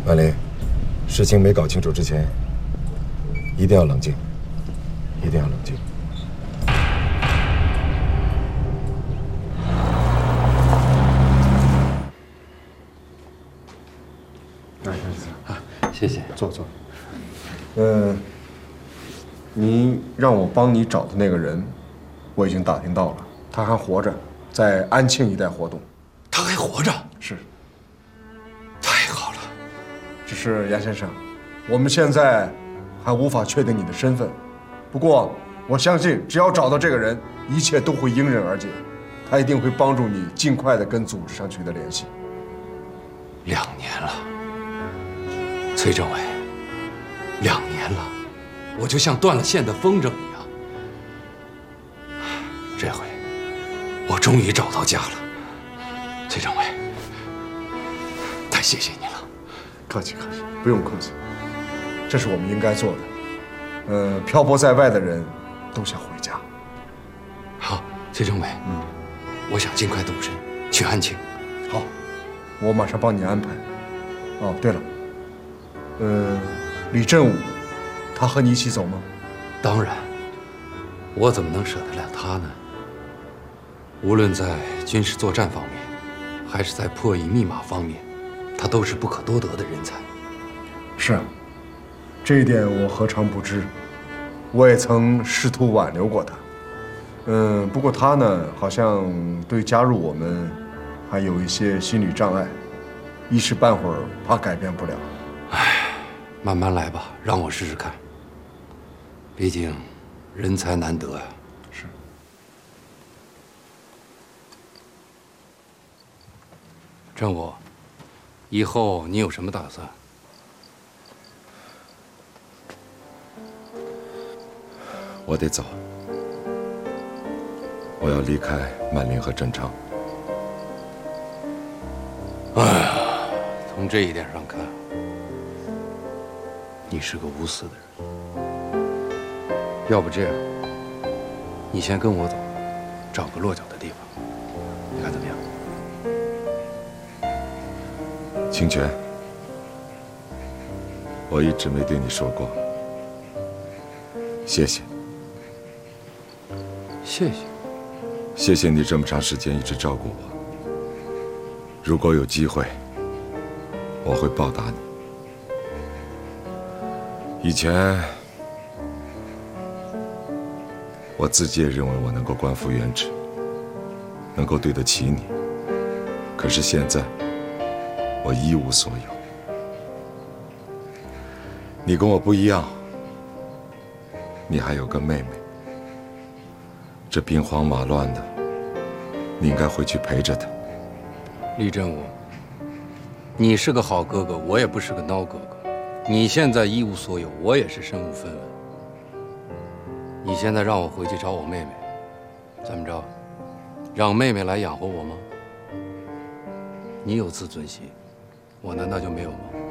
万林，事情没搞清楚之前，一定要冷静，一定要冷静。 杨先生， 谢谢。 坐。您让我帮你找的那个人，我已经打听到了，他还活着，在安庆一带活动。 他还活着？ 是。 太好了。 只是杨先生，我们现在还无法确定你的身份。不过我相信，只要找到这个人，一切都会迎刃而解。他一定会帮助你尽快的跟组织上取得联系。 2年了，崔政委，2年了，我就像断了线的风筝一样。这回我终于找到家了，崔政委，太谢谢你了。 客气，不用客气，这是我们应该做的。漂泊在外的人都想回家。 好，崔政委，我想尽快动身去安庆。 好，我马上帮你安排。哦，对了，李振武，他和你一起走吗？ 当然，我怎么能舍得了他呢？无论在军事作战方面，还是在破译密码方面，他都是不可多得的人才。 是啊，这一点我何尝不知。我也曾试图挽留过他。不过他呢，好像对加入我们还有一些心理障碍，一时半会儿怕改变不了。 唉，慢慢来吧，让我试试看。毕竟人才难得呀。 是。 振武，以后你有什么打算？ 我得走，我要离开曼林和振昌。 哎呀，从这一点上看，你是个无私的人。要不这样，你先跟我走，找个落脚的地方，你看怎么样？ 清泉，我一直没对你说过谢谢。 谢谢。 谢谢你这么长时间一直照顾我。如果有机会，我会报答你。以前我自己也认为我能够官复原职，能够对得起你。可是现在，我一无所有。你跟我不一样，你还有个妹妹。这兵荒马乱的，你应该回去陪着她。 李振武，你是个好哥哥，我也不是个孬哥哥。你现在一无所有，我也是身无分文。你现在让我回去找我妹妹，怎么着？让妹妹来养活我吗？你有自尊心，我难道就没有吗？